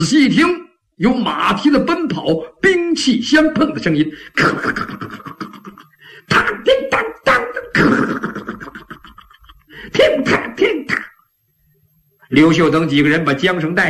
仔细一听，有马蹄的奔跑，兵器相碰的声音，当叮当当，听他听他。刘秀等几个人把缰绳带